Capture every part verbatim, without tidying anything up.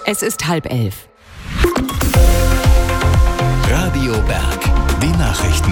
Es ist halb elf. Radio Berg, die Nachrichten.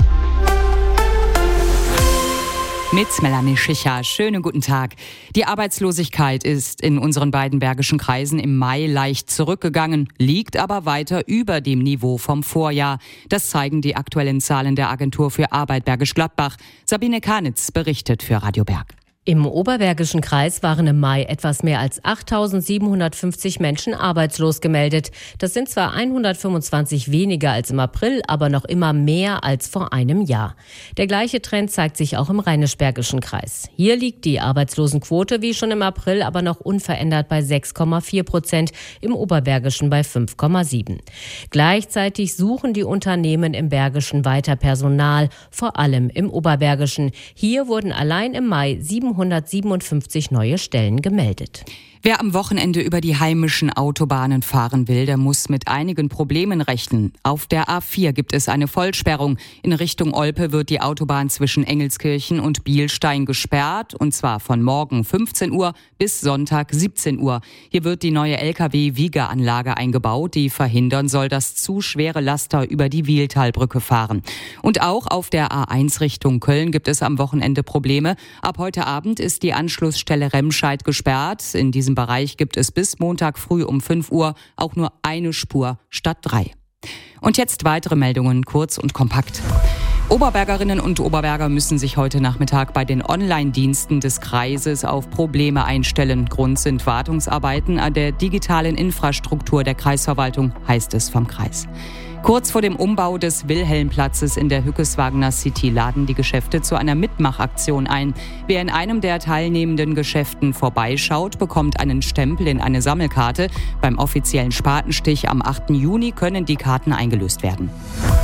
Mit Melanie Schicher. Schönen guten Tag. Die Arbeitslosigkeit ist in unseren beiden bergischen Kreisen im Mai leicht zurückgegangen, liegt aber weiter über dem Niveau vom Vorjahr. Das zeigen die aktuellen Zahlen der Agentur für Arbeit Bergisch Gladbach. Sabine Kanitz berichtet für Radio Berg. Im Oberbergischen Kreis waren im Mai etwas mehr als achttausendsiebenhundertfünfzig Menschen arbeitslos gemeldet. Das sind zwar hundertfünfundzwanzig weniger als im April, aber noch immer mehr als vor einem Jahr. Der gleiche Trend zeigt sich auch im Rheinisch-Bergischen Kreis. Hier liegt die Arbeitslosenquote wie schon im April, aber noch unverändert bei sechs Komma vier Prozent, im Oberbergischen bei fünf Komma sieben. Gleichzeitig suchen die Unternehmen im Bergischen weiter Personal, vor allem im Oberbergischen. Hier wurden allein im Mai siebenhundertsiebenundfünfzig neue Stellen gemeldet. Wer am Wochenende über die heimischen Autobahnen fahren will, der muss mit einigen Problemen rechnen. Auf der A vier gibt es eine Vollsperrung. In Richtung Olpe wird die Autobahn zwischen Engelskirchen und Bielstein gesperrt, und zwar von morgen fünfzehn Uhr bis Sonntag siebzehn Uhr. Hier wird die neue L K W-Wiegeranlage eingebaut, die verhindern soll, dass zu schwere Laster über die Wiehltalbrücke fahren. Und auch auf der A eins Richtung Köln gibt es am Wochenende Probleme. Ab heute Abend ist die Anschlussstelle Remscheid gesperrt. In diesem Bereich gibt es bis Montag früh um fünf Uhr auch nur eine Spur statt drei. Und jetzt weitere Meldungen, kurz und kompakt. Oberbergerinnen und Oberberger müssen sich heute Nachmittag bei den Online-Diensten des Kreises auf Probleme einstellen. Grund sind Wartungsarbeiten an der digitalen Infrastruktur der Kreisverwaltung, heißt es vom Kreis. Kurz vor dem Umbau des Wilhelmplatzes in der Hückeswagener City laden die Geschäfte zu einer Mitmachaktion ein. Wer in einem der teilnehmenden Geschäften vorbeischaut, bekommt einen Stempel in eine Sammelkarte. Beim offiziellen Spatenstich am achten Juni können die Karten eingelöst werden.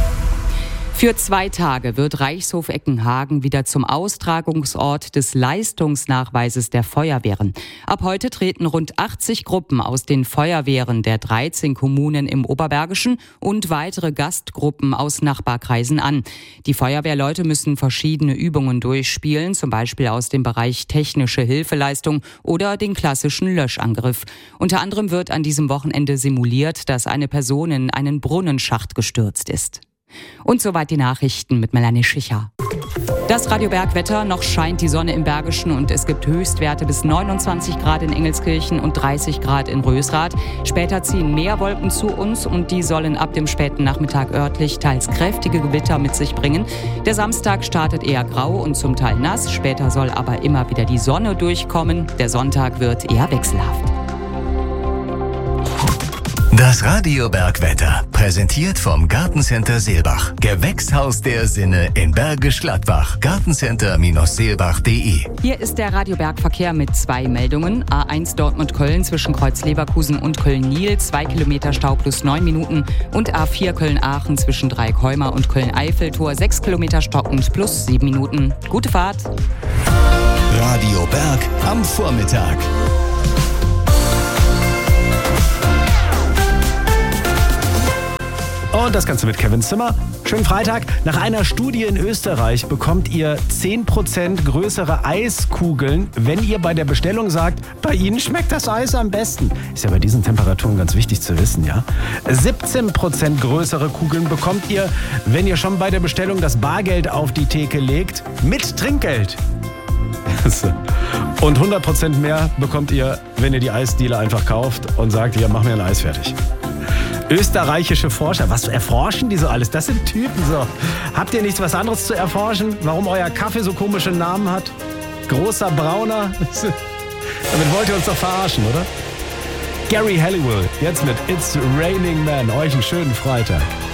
Für zwei Tage wird Reichshof Eckenhagen wieder zum Austragungsort des Leistungsnachweises der Feuerwehren. Ab heute treten rund achtzig Gruppen aus den Feuerwehren der dreizehn Kommunen im Oberbergischen und weitere Gastgruppen aus Nachbarkreisen an. Die Feuerwehrleute müssen verschiedene Übungen durchspielen, zum Beispiel aus dem Bereich technische Hilfeleistung oder den klassischen Löschangriff. Unter anderem wird an diesem Wochenende simuliert, dass eine Person in einen Brunnenschacht gestürzt ist. Und soweit die Nachrichten mit Melanie Schicher. Das Radio Berg Wetter, noch scheint die Sonne im Bergischen und es gibt Höchstwerte bis neunundzwanzig Grad in Engelskirchen und dreißig Grad in Rösrath. Später ziehen mehr Wolken zu uns und die sollen ab dem späten Nachmittag örtlich teils kräftige Gewitter mit sich bringen. Der Samstag startet eher grau und zum Teil nass, später soll aber immer wieder die Sonne durchkommen. Der Sonntag wird eher wechselhaft. Das Radio Berg Wetter, präsentiert vom Gartencenter Seelbach. Gewächshaus der Sinne in Bergisch Gladbach. Gartencenter Seelbach punkt de. Hier ist der Radio Berg Verkehr mit zwei Meldungen. A eins Dortmund-Köln zwischen Kreuz Leverkusen und Köln-Nil, zwei Kilometer Stau plus neun Minuten. Und A vier Köln-Aachen zwischen Dreieckheuma und Köln-Eiffeltor, sechs Kilometer stockend plus sieben Minuten. Gute Fahrt. Radio Berg am Vormittag. Und das Ganze mit Kevin Zimmer. Schönen Freitag. Nach einer Studie in Österreich bekommt ihr zehn Prozent größere Eiskugeln, wenn ihr bei der Bestellung sagt, bei Ihnen schmeckt das Eis am besten. Ist ja bei diesen Temperaturen ganz wichtig zu wissen, ja? siebzehn Prozent größere Kugeln bekommt ihr, wenn ihr schon bei der Bestellung das Bargeld auf die Theke legt, mit Trinkgeld. Und hundert Prozent mehr bekommt ihr, wenn ihr die Eisdiele einfach kauft und sagt, hier, mach mir ein Eis fertig. Österreichische Forscher, was erforschen die so alles? Das sind Typen so. Habt ihr nichts was anderes zu erforschen? Warum euer Kaffee so komische Namen hat? Großer Brauner? Damit wollt ihr uns doch verarschen, oder? Gary Halliwell, jetzt mit It's Raining Man. Euch einen schönen Freitag.